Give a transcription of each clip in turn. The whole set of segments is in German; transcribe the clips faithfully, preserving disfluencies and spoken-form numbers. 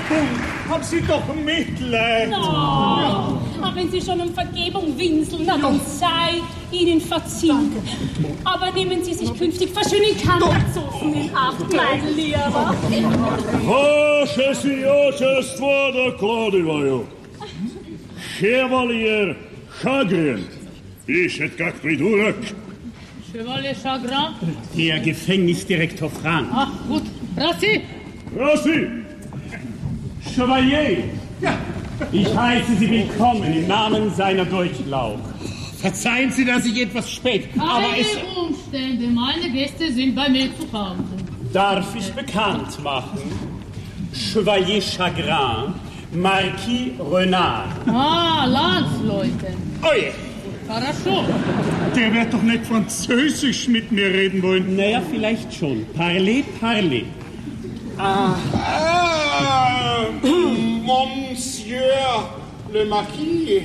Haben Sie doch Mitleid. No. Aber wenn Sie schon um Vergebung winseln, na, dann sei Ihnen verziehen. Aber nehmen Sie sich künftig verschönen Kantazofen in Acht, mein Lieber. Vaše sijočestvo dokladivaju. Chevalier Chagrin. Ischet как придурок. Chevalier Chagrin? Der Gefängnisdirektor Frank. Ach, gut. Rassi! Rassi! Chevalier! Ja. Ich heiße Sie willkommen im Namen seiner Durchlaucht. Verzeihen Sie, dass ich etwas spät... Keine aber es... Umstände. Meine Gäste sind bei mir zu Hause. Darf ich bekannt machen? Chevalier Chagrin, Marquis Renard. Ah, Landsleute. Oje! Хорошо. Der wird doch nicht Französisch mit mir reden wollen. Naja, vielleicht schon. Parlez, parlez. Ah. Ah, Monsieur le Marquis.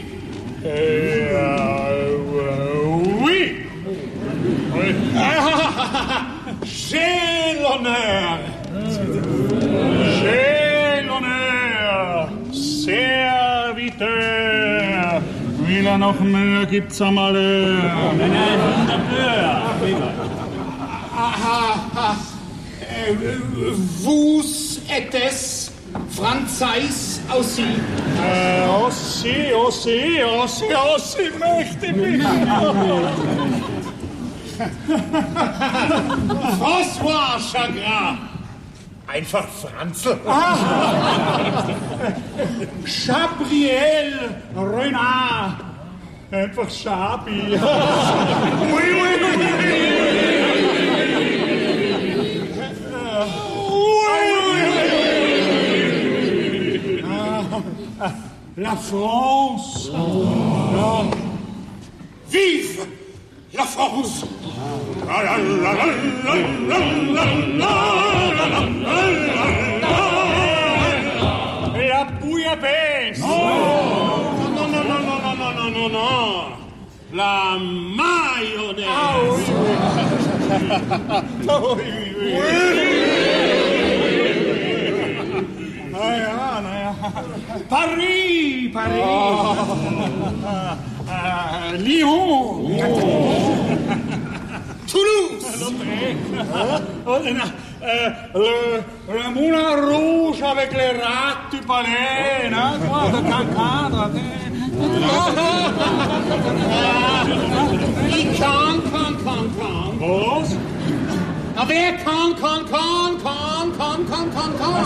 Euh, oui. oui. Ah, j'ai l'honneur. J'ai l'honneur. Serviteur. Will er noch mehr, gibt's einmal. Nein, nein, wunderbar. Ah, ah, äh, vous êtes Franzais aussi? Äh, aussi, aussi, aussi, aussi, möchte mich. François Chagrin. Einfach Franzl. Ah. Gabriel Renard. Einfach Schabi. Oui, oui, oui. La France. Oh. Vive la France. La, la, la, la, la, la, la, la. La bouillabaisse. Non, non, non, non, non, non, non, non, non. La mayonnaise. Ah oui, oui. oui, oui, oui. Naja, naja. Paris, Paris. Oh. Uh, Lyon. Toulouse. Oh, euh, le, le moulin rouge avec les rats du palais, hein, quoi, de cancadre. Wie kann, kann, kann, kann. Was? Na, wer kann, kann, kann, kann, kann, kann, kann, kann.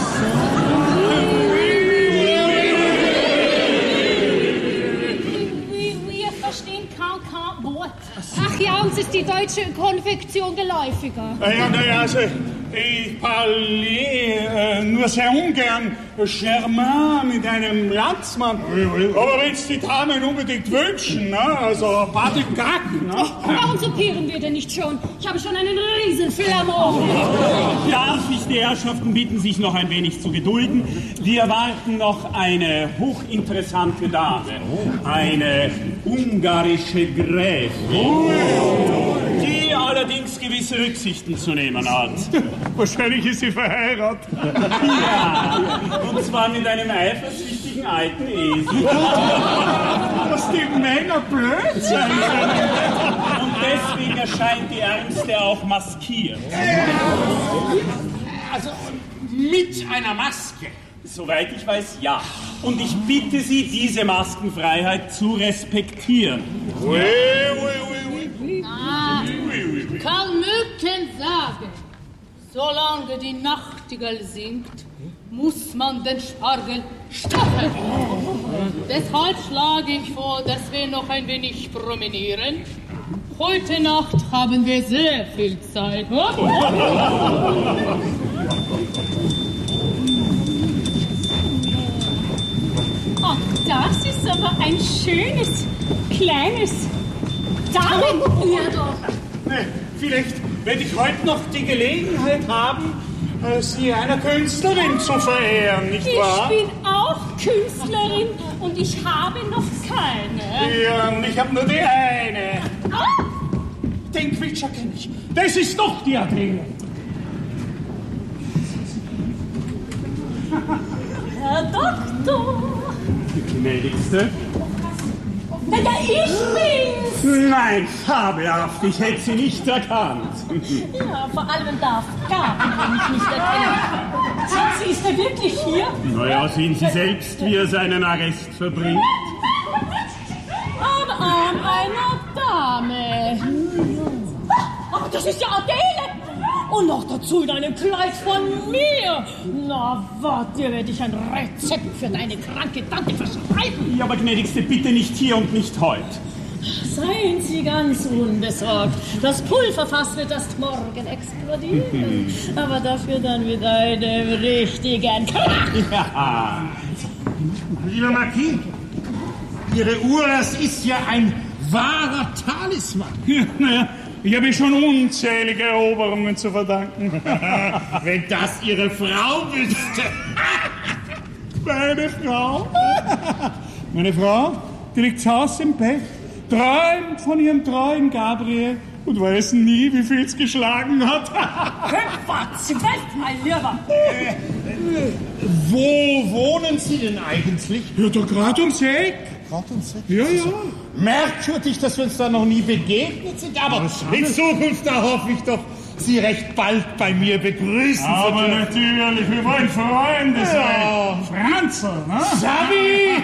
Wir verstehen kaum kein Wort. Ach ja, uns ist die deutsche Konfektion geläufiger. Naja, naja, also, ich parle äh, nur sehr ungern Germain mit einem Landsmann. Aber wenn es die Damen unbedingt wünschen, ne? Also pas de gac, ne? Oh, warum soupieren wir denn nicht schon? Ich habe schon einen riesen Flamon. Darf ich die Herrschaften bitten, sich noch ein wenig zu gedulden? Wir erwarten noch eine hochinteressante Dame. Eine ungarische Gräfin. Die allerdings gewisse Rücksichten zu nehmen hat. Wahrscheinlich ist sie verheiratet. Ja, und zwar mit einem eifersüchtigen alten Esel. Dass die Männer blöd sind. Und deswegen erscheint die Ärmste auch maskiert. Also, mit einer Maske. Soweit ich weiß, ja. Und ich bitte Sie, diese Maskenfreiheit zu respektieren. Oui, oui, oui, oui. Ah, Kalmücken sagen, solange die Nachtigall singt, muss man den Spargel stacheln. Deshalb schlage ich vor, dass wir noch ein wenig promenieren. Heute Nacht haben wir sehr viel Zeit. Oh, das ist aber ein schönes, kleines Damenurlaub. Nee, vielleicht werde ich heute noch die Gelegenheit haben, Sie einer Künstlerin zu verehren, nicht wahr? Ich bin auch Künstlerin und ich habe noch keine. Ja, und ich habe nur die eine. Ah! Den Quitscher kenne ich. Das ist doch die Adele. Gnädigste? Na ja, ich bin's! Nein, fabelhaft, ich hätte sie nicht erkannt. Ja, vor allem darf Gabriel mich nicht erkennen. Sie, sie ist er wirklich hier? Naja, sehen Sie selbst, wie er seinen Arrest verbringt. Am Arm einer Dame. Ach, das ist ja Adele! Und noch dazu in einem Kleid von mir. Na, warte, dir werde ich ein Rezept für deine kranke Tante verschreiben. Ja, aber Gnädigste, bitte nicht hier und nicht heute. Seien Sie ganz unbesorgt. Das Pulverfass wird erst morgen explodieren. Aber dafür dann mit einem richtigen Krach. Ja. Lieber Marquis, Ihre Uhr, das ist ja ein wahrer Talisman. Naja, ich habe schon unzählige Eroberungen zu verdanken. Wenn das Ihre Frau wüsste. Meine Frau? Meine Frau, die liegt zu Hause im Bett, träumt von ihrem treuen Gabriel und weiß nie, wie viel es geschlagen hat. Köpfatz, mein Lieber. Wo wohnen Sie denn eigentlich? Ja, da gerade ums Eck. Gerade ums Eck. Ja, ja. Merkwürdig, dass wir uns da noch nie begegnet sind, aber in Zukunft, da hoffe ich doch, Sie recht bald bei mir begrüßen zu Aber dürfen. natürlich, wir wollen Freunde sein. Ja. Franzl, ne? Sabi!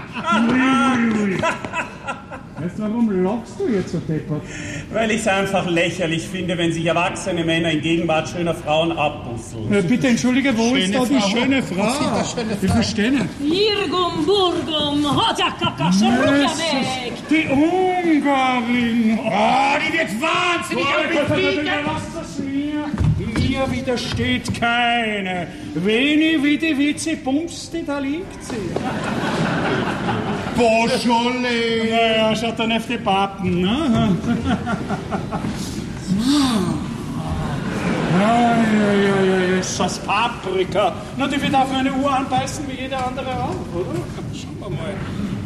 Weißt du, warum lachst du jetzt so deppert? Weil ich es einfach lächerlich finde, wenn sich erwachsene Männer in Gegenwart schöner Frauen abbusseln. Ja, bitte entschuldige, wo ist Schöne da die Frau. schöne Frau? Ich verstehe nicht. Virgum Burgum, Hodjakaka, Schruja weg. Die Ungarin. Oh, die wird wahnsinnig appetitlich. Lass das mir. Mir widersteht keine. Veni, vidi, vici, bumsti, da liegt sie. Beaujolais. Naja, schaut dann auf die Pappen, ne? Ja, ja, ja, ja, ist das Paprika. Na, die wird auf meine Uhr anbeißen wie jeder andere auch, oder? Schauen wir mal.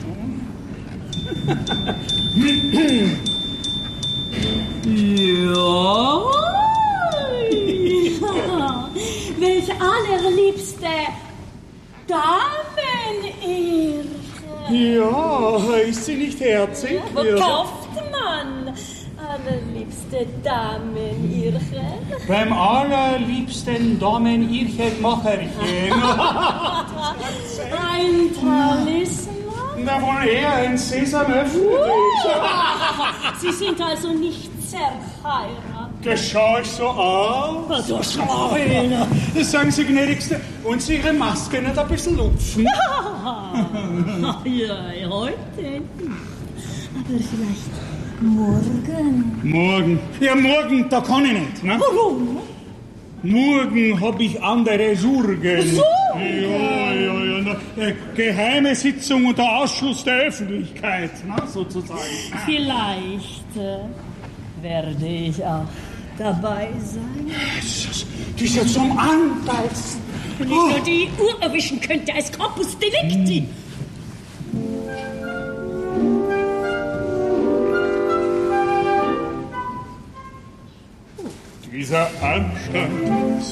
Ja. Welche allerliebste Damenirre. Ja, ist sie nicht herzig? Wo Ja. kauft man allerliebste Damenirre? Beim allerliebsten Damenirchenmacherchen. Ein Talisman? Na, wohl eher ein Sesamöffel. Sie sind also nicht zerheiratet. Das schaue ich so aus. Du Schweine. Das sagen Sie, gnädigste. Und Sie Ihre Maske nicht ein bisschen lupfen? Ja, heute nicht. Aber vielleicht morgen. Morgen. Ja, morgen, da kann ich nicht. Ne? Warum? Morgen hab ich andere Sorgen. Sorgen? Ja, ja, ja. Na, äh, geheime Sitzung unter Ausschluss der Öffentlichkeit, ne, sozusagen. Vielleicht äh, werde ich auch dabei sein. Jesus, die ist ja zum Anbeißen. Wenn ich nur die Uhr erwischen könnte als Corpus Delicti. Dieser Anstand